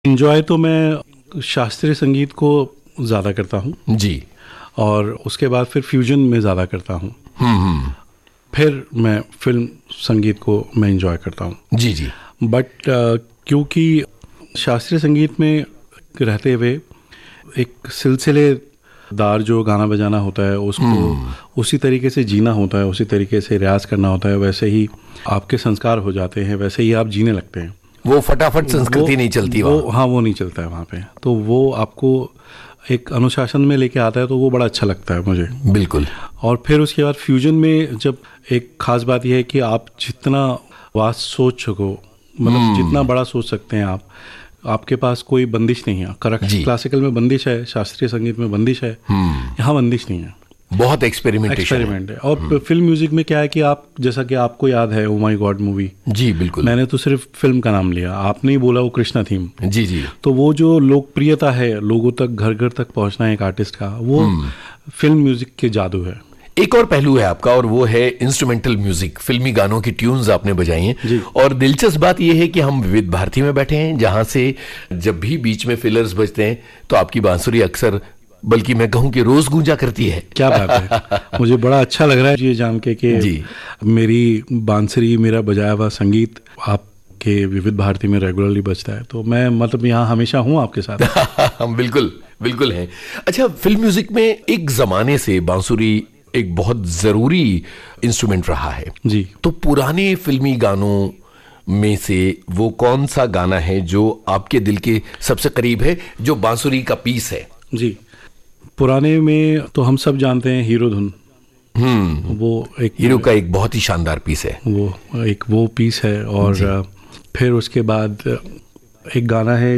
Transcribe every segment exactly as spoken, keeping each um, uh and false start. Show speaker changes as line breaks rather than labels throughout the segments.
Enjoy तो मैं शास्त्रीय संगीत को ज़्यादा करता हूँ
जी।
और उसके बाद फिर फ्यूजन में ज़्यादा करता हूँ।
हम्म
फिर मैं फिल्म संगीत को मैं एंजॉय करता हूँ।
जी जी।
बट uh, क्योंकि शास्त्रीय संगीत में रहते हुए एक सिलसिलेदार जो गाना बजाना होता है उसको उसी तरीके से जीना होता है, उसी तरीके से रियाज करना होता है, वैसे ही आपके संस्कार हो जाते हैं, वैसे ही आप जीने लगते हैं।
वो फटाफट संस्कृति नहीं चलती
वो,
वहाँ।
हाँ वो नहीं चलता है वहाँ पे, तो वो आपको एक अनुशासन में लेके आता है, तो वो बड़ा अच्छा लगता है मुझे।
बिल्कुल।
और फिर उसके बाद फ्यूजन में जब एक खास बात यह है कि आप जितना वास्ट सोच सको, मतलब जितना बड़ा सोच सकते हैं आप, आपके पास कोई बंदिश नहीं है। करेक्ट, क्लासिकल में बंदिश है, शास्त्रीय संगीत में बंदिश है, यहाँ बंदिश नहीं है।
बहुत एक्सपेरिमेंटेशन
एक्सपेरिमेंट है। और फिल्म म्यूजिक में क्या है कि आप, जैसा कि आपको याद है ओ माय गॉड मूवी,
जी बिल्कुल,
मैंने तो सिर्फ फिल्म का नाम लिया, आपने ही बोला वो कृष्णा थीम।
जी जी।
तो वो जो लोकप्रियता है, लोगों तक घर घर तक पहुंचना है एक आर्टिस्ट का, वो फिल्म म्यूजिक के जादू है।
एक और पहलू है आपका, और वो है इंस्ट्रूमेंटल म्यूजिक। फिल्मी गानों की ट्यून्स आपने बजाई हैं, और दिलचस्प बात यह है कि हम विविध भारती में बैठे हैं, जहां से जब भी बीच में फिलर्स बजते हैं तो आपकी बांसुरी अक्सर, बल्कि मैं कहूं कि रोज गूंजा करती है।
क्या बात है, मुझे बड़ा अच्छा लग रहा है ये जान के कि मेरी बांसुरी, मेरा बजाया हुआ संगीत आपके विविध भारती में रेगुलरली बजता है। तो मैं मतलब यहाँ हमेशा हूँ आपके साथ।
हम बिल्कुल बिल्कुल हैं। अच्छा, फिल्म म्यूजिक में एक जमाने से बांसुरी एक बहुत जरूरी इंस्ट्रूमेंट रहा है
जी।
तो पुराने फिल्मी गानों में से वो कौन सा गाना है जो आपके दिल के सबसे करीब है, जो बांसुरी का पीस है?
जी, पुराने में तो हम सब जानते हैं हीरो धुन।
हम्म
वो एक
हीरो का एक बहुत ही शानदार पीस है,
वो एक वो पीस है। और फिर उसके बाद एक गाना है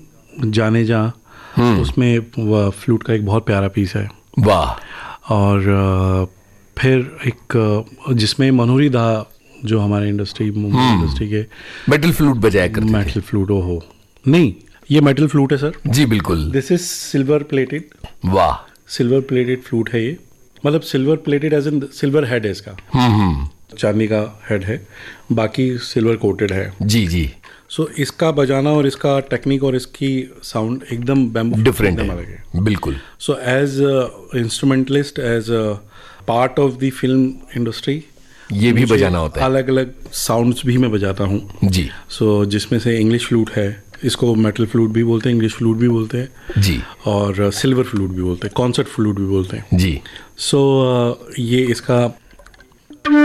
जाने जा, उसमें वो फ्लूट का एक बहुत प्यारा पीस है।
वाह।
और फिर एक जिसमें मनोहरी दा, जो हमारे इंडस्ट्री मुंबई इंडस्ट्री के
मेटल फ्लूट बजाया करते थे।
मेटल फ्लूट, ओ हो नहीं, ये मेटल फ्लूट है सर।
जी बिल्कुल।
This is silver plated.
वाह।
सिल्वर प्लेटेड फ्लूट है ये, मतलब silver plated as in silver head है इसका।
हम्म
चांदी का हेड है, बाकी सिल्वर कोटेड है।
जी जी।
सो so, इसका बजाना और इसका टेक्निक और इसकी साउंड एकदम बैम्बू
डिफरेंट
अलग
है,
है।
बिल्कुल।
So as instrumentalist, as part of the film industry,
ये भी बजाना होता है।
अलग अलग साउंड्स भी मैं बजाता हूँ
जी।
सो so, जिसमें से इंग्लिश फ्लूट है, इसको मेटल फ्लूट भी बोलते हैं, इंग्लिश फ्लूट भी बोलते हैं
जी,
और सिल्वर फ्लूट भी बोलते हैं, कॉन्सर्ट फ्लूट भी बोलते हैं
जी।
सो so, uh, ये इसका